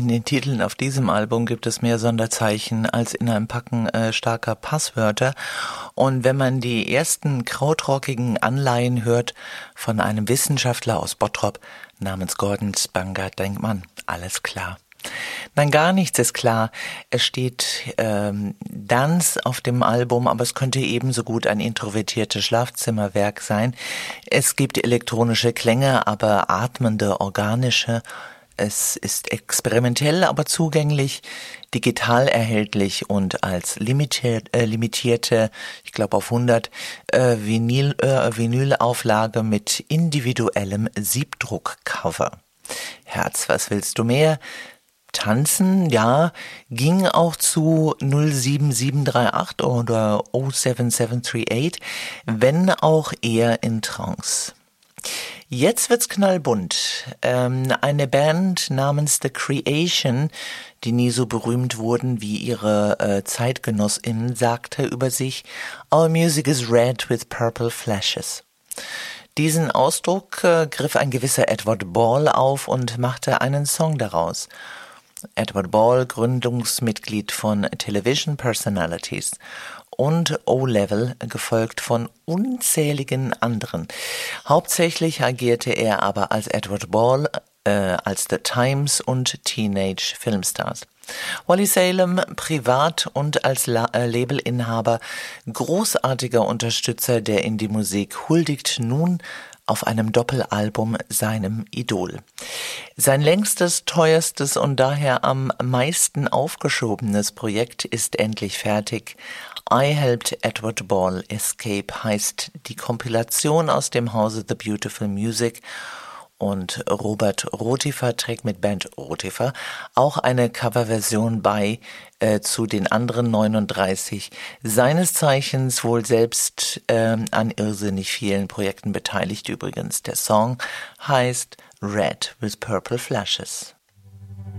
In den Titeln auf diesem Album gibt es mehr Sonderzeichen als in einem Packen starker Passwörter. Und wenn man die ersten krautrockigen Anleihen hört von einem Wissenschaftler aus Bottrop namens Gordon Spanger, denkt man, alles klar. Nein, gar nichts ist klar. Es steht Dance auf dem Album, aber es könnte ebenso gut ein introvertiertes Schlafzimmerwerk sein. Es gibt elektronische Klänge, aber atmende, organische. Es ist experimentell, aber zugänglich, digital erhältlich und als limitierte, ich glaube auf 100, Vinylauflage mit individuellem Siebdruckcover. Herz, was willst du mehr? Tanzen, ja, ging auch zu 07738 oder 07738, wenn auch eher in Trance. Jetzt wird's knallbunt. Eine Band namens The Creation, die nie so berühmt wurden wie ihre ZeitgenossInnen, sagte über sich, "Our music is red with purple flashes." Diesen Ausdruck griff ein gewisser Edward Ball auf und machte einen Song daraus. Edward Ball, Gründungsmitglied von Television Personalities und O-Level, gefolgt von unzähligen anderen. Hauptsächlich agierte er aber als Edward Ball, als The Times und Teenage Filmstars. Wally Salem, privat und als Labelinhaber, großartiger Unterstützer der Indie-Musik, huldigt nun auf einem Doppelalbum seinem Idol. Sein längstes, teuerstes und daher am meisten aufgeschobenes Projekt ist endlich fertig. I Helped Edward Ball Escape heißt die Kompilation aus dem Hause The Beautiful Music. Und Robert Rotifer trägt mit Band Rotifer auch eine Coverversion bei zu den anderen 39, seines Zeichens wohl selbst an irrsinnig vielen Projekten beteiligt übrigens. Der Song heißt Red with Purple Flashes.